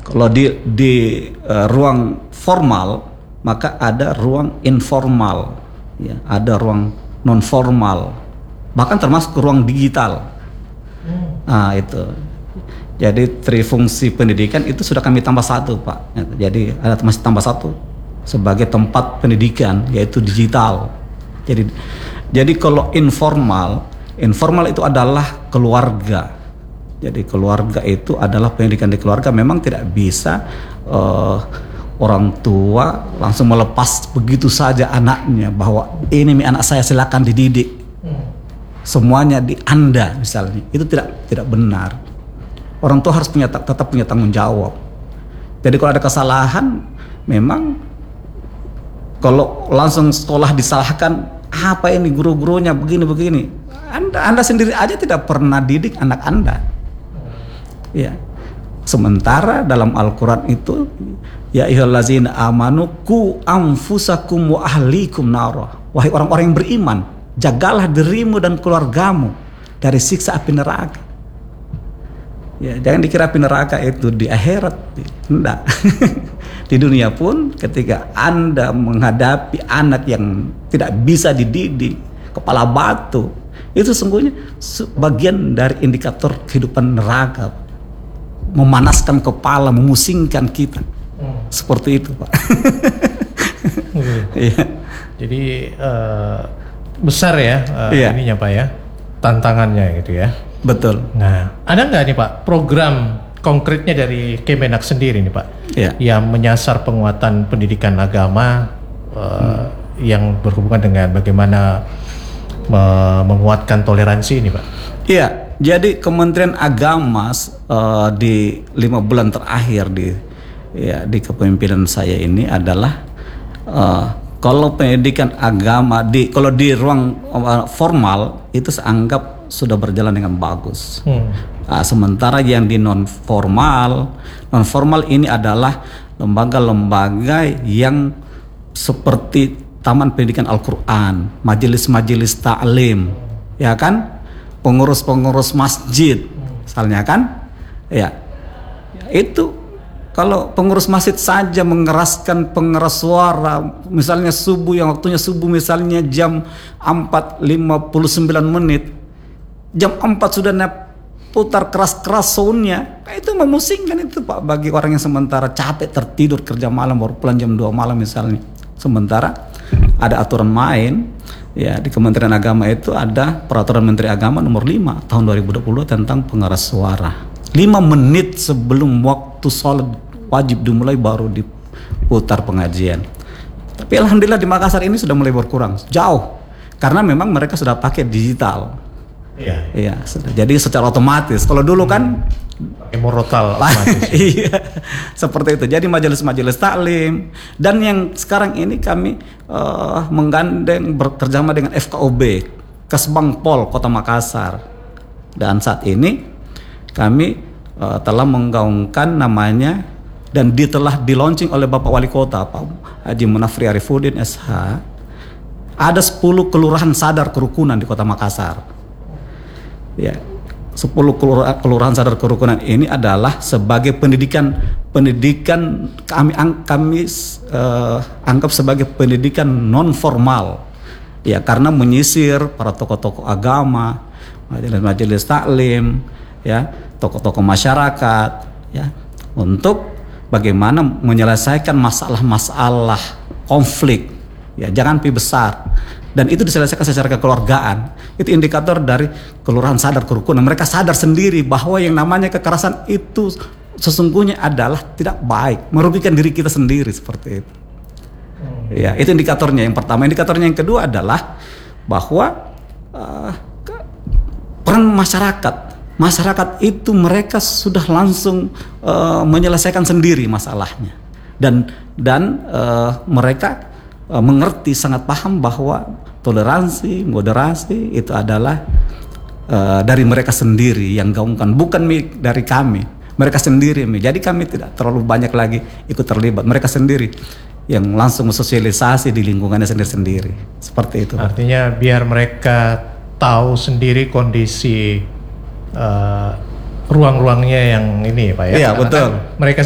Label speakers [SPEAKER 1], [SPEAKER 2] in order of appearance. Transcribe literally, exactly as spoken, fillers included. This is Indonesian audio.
[SPEAKER 1] Kalau di di uh, ruang formal, maka ada ruang informal, ya, ada ruang non formal, bahkan termasuk ruang digital. Nah itu, jadi trifungsi pendidikan itu sudah kami tambah satu, Pak. Jadi ada masih tambah satu sebagai tempat pendidikan, yaitu digital. Jadi jadi kalau informal, informal itu adalah keluarga. Jadi keluarga itu adalah pendidikan di keluarga. Memang tidak bisa uh, orang tua langsung melepas begitu saja anaknya bahwa ini anak saya silakan dididik. Semuanya di Anda misalnya. Itu tidak tidak benar. Orang tua harus punya tetap punya tanggung jawab. Jadi kalau ada kesalahan, memang kalau langsung sekolah disalahkan, apa ini guru-gurunya begini-begini. Anda Anda sendiri aja tidak pernah didik anak Anda. Ya. Sementara dalam Al-Qur'an itu ya ayyuhallazina amanu qu anfusakum wa ahlikum nara. Wahai orang-orang yang beriman, jagalah dirimu dan keluargamu dari siksa api neraka. Ya, jangan dikira api neraka itu di akhirat. Enggak. Di dunia pun ketika Anda menghadapi anak yang tidak bisa dididik, kepala batu, itu sesungguhnya bagian dari indikator kehidupan neraka. Memanaskan kepala, memusingkan kita. Hmm. Seperti itu, Pak. Hmm. Iya.
[SPEAKER 2] Jadi uh, besar ya uh,
[SPEAKER 1] iya.
[SPEAKER 2] ininya Pak ya, tantangannya gitu ya.
[SPEAKER 1] Betul.
[SPEAKER 2] Nah, ada nggak nih Pak program konkretnya dari Kemenak sendiri nih Pak,
[SPEAKER 1] iya,
[SPEAKER 2] yang menyasar penguatan pendidikan agama uh, hmm. yang berhubungan dengan bagaimana me- menguatkan toleransi ini Pak?
[SPEAKER 1] Iya. Jadi Kementerian Agama uh, di lima bulan terakhir di ya di kepemimpinan saya ini adalah uh, kalau pendidikan agama di kalau di ruang uh, formal itu saya anggap sudah berjalan dengan bagus. Hmm. Uh, sementara yang di non formal, non formal ini adalah lembaga-lembaga yang seperti Taman Pendidikan Al-Quran, majelis-majelis taklim, ya kan? Pengurus-pengurus masjid, misalnya kan, ya, itu kalau pengurus masjid saja mengeraskan pengeras suara, misalnya subuh yang waktunya subuh misalnya jam empat lima puluh sembilan menit, jam empat sudah putar keras-keras soundnya, itu memusingkan itu Pak bagi orang yang sementara capek tertidur kerja malam baru pulang jam dua malam misalnya. Sementara ada aturan main. Ya, di Kementerian Agama itu ada Peraturan Menteri Agama nomor lima tahun dua ribu dua puluh tentang pengeras suara. lima menit sebelum waktu sholat wajib dimulai baru diputar pengajian. Tapi alhamdulillah di Makassar ini sudah mulai berkurang jauh karena memang mereka sudah pakai digital. Iya. Iya, sudah. Jadi secara otomatis. Kalau dulu kan
[SPEAKER 2] pakai murotal otomatis.
[SPEAKER 1] Iya, seperti itu. Jadi majelis-majelis taklim dan yang sekarang ini kami uh, menggandeng bekerjasama dengan F K O B, Kesbangpol Kota Makassar. Dan saat ini kami uh, telah menggaungkan namanya dan di telah di launching oleh Bapak Wali Kota Pak Haji Munafri Arifuddin S H. Ada sepuluh kelurahan sadar kerukunan di Kota Makassar. Ya, sepuluh kelurahan sadar kerukunan ini adalah sebagai pendidikan pendidikan kami kami uh, anggap sebagai pendidikan non formal. Ya, karena menyisir para tokoh-tokoh agama, majelis-majelis taklim, ya, tokoh-tokoh masyarakat, ya, untuk bagaimana menyelesaikan masalah-masalah konflik. Ya, jangan pi besar. Dan itu diselesaikan secara kekeluargaan. Itu indikator dari kelurahan sadar kerukunan. Mereka sadar sendiri bahwa yang namanya kekerasan itu sesungguhnya adalah tidak baik, merugikan diri kita sendiri seperti itu. Hmm. Ya, itu indikatornya yang pertama. Indikatornya yang kedua adalah bahwa uh, peran masyarakat. Masyarakat itu mereka sudah langsung uh, menyelesaikan sendiri masalahnya. Dan dan uh, mereka uh, mengerti, sangat paham bahwa toleransi, moderasi itu adalah uh, dari mereka sendiri yang gaungkan, bukan dari kami. Mereka sendiri, jadi kami tidak terlalu banyak lagi ikut terlibat. Mereka sendiri yang langsung sosialisasi di lingkungannya sendiri-sendiri. Seperti itu.
[SPEAKER 2] Artinya biar mereka tahu sendiri kondisi uh, ruang-ruangnya yang ini, Pak ya.
[SPEAKER 1] Iya, betul.
[SPEAKER 2] Mereka